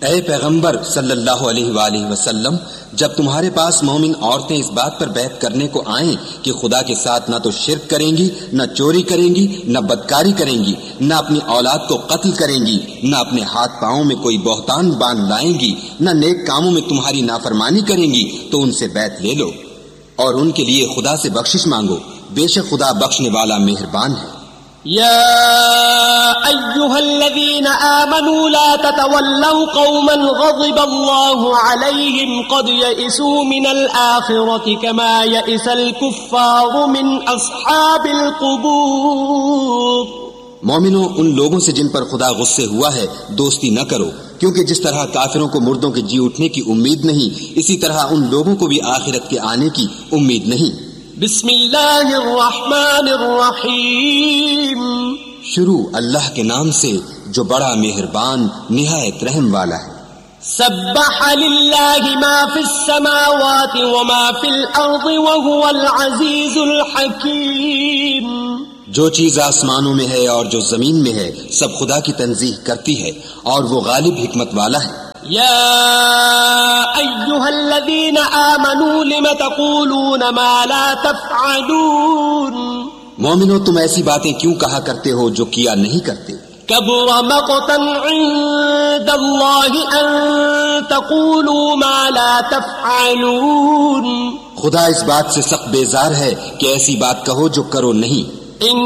اے پیغمبر صلی اللہ علیہ وآلہ وسلم، جب تمہارے پاس مومن عورتیں اس بات پر بیعت کرنے کو آئیں کہ خدا کے ساتھ نہ تو شرک کریں گی، نہ چوری کریں گی، نہ بدکاری کریں گی، نہ اپنی اولاد کو قتل کریں گی، نہ اپنے ہاتھ پاؤں میں کوئی بہتان باندھ لائیں گی، نہ نیک کاموں میں تمہاری نافرمانی کریں گی، تو ان سے بیعت لے لو اور ان کے لیے خدا سے بخشش مانگو، بے شک خدا بخشنے والا مہربان ہے۔ يا أيها الذين آمنوا لا تتولوا قوما غضب الله عليهم قد يئسوا من الآخرة كما يئس الكفار من أصحاب القبور۔ مومنوں، ان لوگوں سے جن پر خدا غصے ہوا ہے دوستی نہ کرو، کیونکہ جس طرح کافروں کو مردوں کے جی اٹھنے کی امید نہیں، اسی طرح ان لوگوں کو بھی آخرت کے آنے کی امید نہیں۔ بسم اللہ الرحمن الرحیم، شروع اللہ کے نام سے جو بڑا مہربان نہایت رحم والا ہے۔ سبح للہ ما فی السماوات وما فی الارض وهو العزیز الحکیم۔ جو چیز آسمانوں میں ہے اور جو زمین میں ہے سب خدا کی تنزیہ کرتی ہے اور وہ غالب حکمت والا ہے۔ یا ایھا الذین آمنوا لم تقولون ما لا تفعلون۔ مومنو، تم ایسی باتیں کیوں کہا کرتے ہو جو کیا نہیں کرتے؟ کبر مقتا عند اللہ ان تقولوا ما لا تفعلون۔ خدا اس بات سے سخت بیزار ہے کہ ایسی بات کہو جو کرو نہیں۔